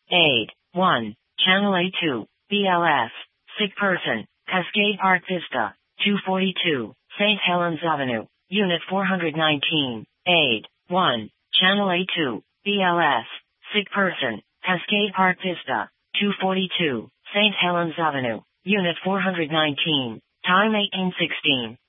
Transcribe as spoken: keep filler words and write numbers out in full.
Aid, one. Channel A two, B L S, sick person, Cascade Park Vista, two forty-two, Saint Helens Avenue, Unit four nineteen. Aid, one. Channel A two, B L S, sick person, Cascade Park Vista, two forty-two, Saint Helens Avenue, Unit four nineteen. Time eighteen sixteen.